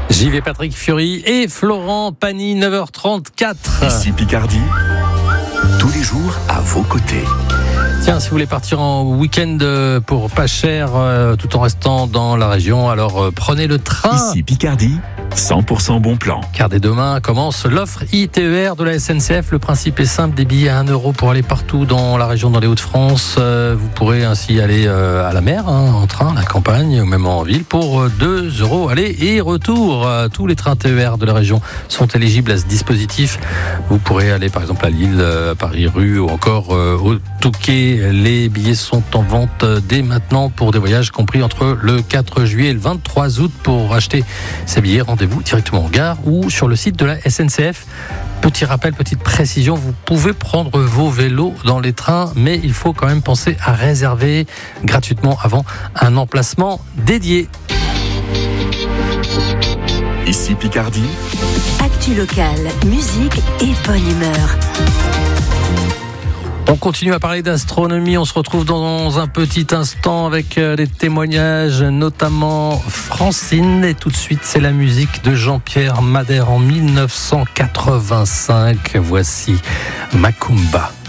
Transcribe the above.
J'y vais, Patrick Fiori et Florent Pagny, 9h34. Ici Picardie, tous les jours à vos côtés. Tiens, si vous voulez partir en week-end pour pas cher, tout en restant dans la région, alors prenez le train. Ici Picardie, 100% bon plan. Car dès demain commence l'offre ITER de la SNCF. Le principe est simple, des billets à 1 euro pour aller partout dans la région, dans les Hauts-de-France. Vous pourrez ainsi aller à la mer, en train, à la campagne, ou même en ville, pour 2 euros aller et retour. Tous les trains TER de la région sont éligibles à ce dispositif. Vous pourrez aller par exemple à Lille, à Paris-Rue ou encore au Touquet. Les billets sont en vente dès maintenant pour des voyages compris entre le 4 juillet et le 23 août. Pour acheter ces billets, rendez-vous directement en gare ou sur le site de la SNCF. Petit rappel, petite précision, vous pouvez prendre vos vélos dans les trains, mais il faut quand même penser à réserver gratuitement avant un emplacement dédié. Ici Picardie, actu locale, musique et bonne humeur. On continue à parler d'astronomie, on se retrouve dans un petit instant avec des témoignages, notamment Francine. Et tout de suite, c'est la musique de Jean-Pierre Madère en 1985. Voici Macumba.